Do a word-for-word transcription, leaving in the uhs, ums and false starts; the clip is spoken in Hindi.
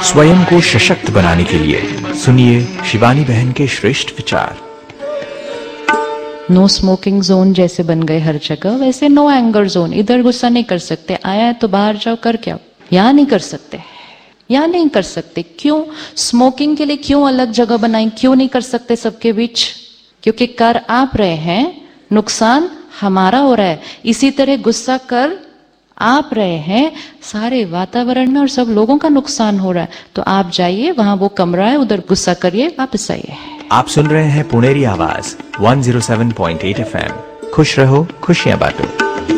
स्वयं को सशक्त बनाने के लिए सुनिए शिवानी बहन के श्रेष्ठ विचार। नो स्मोकिंग जोन जैसे बन गए हर जगह, वैसे नो एंगर जोन। इधर गुस्सा नहीं कर सकते, आया है तो बाहर जाओ, कर क्या, यहाँ नहीं कर सकते, यहाँ नहीं कर सकते। क्यों? स्मोकिंग के लिए क्यों अलग जगह बनाई, क्यों नहीं कर सकते सबके बीच? क्योंकि कर आप रहे हैं, नुकसान हमारा हो रहा है। इसी तरह गुस्सा कर आप रहे हैं, सारे वातावरण में और सब लोगों का नुकसान हो रहा है। तो आप जाइए, वहां वो कमरा है, उधर गुस्सा करिए, वापस आइए। आप सुन रहे हैं पुनेरी आवाज एक सौ सात पॉइंट आठ एफ एम। खुश रहो, खुशियां बांटो।